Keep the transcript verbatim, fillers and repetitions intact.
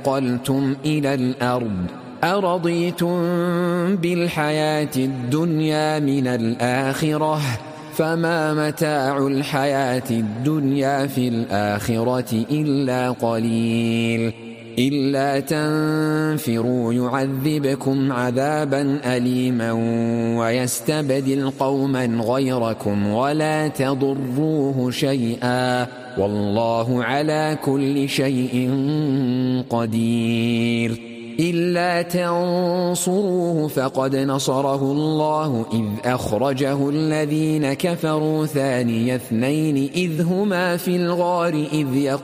انتقلتم إلى الأرض أرضيتم بالحياة الدنيا من الآخرة فما متاع الحياة الدنيا في الآخرة إلا قليل إلا تنفروا يعذبكم عذابا أليما ويستبدل قوما غيركم ولا تضروه شيئا والله على كل شيء قدير إلا تنصروه فقد نصره الله إذ أخرجه الذين كفروا ثاني اثنين إذ هما في الغار إذ يقول